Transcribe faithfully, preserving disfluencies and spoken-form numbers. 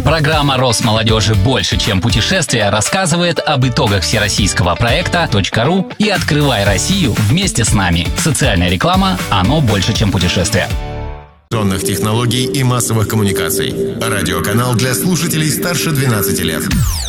Программа Росмолодежи «Больше, чем путешествия» рассказывает об итогах всероссийского проекта .ру и «Открывай Россию вместе с нами». Социальная реклама «Оно больше, чем путешествия». Информационных технологий и массовых коммуникаций. Радиоканал для слушателей старше двенадцати лет.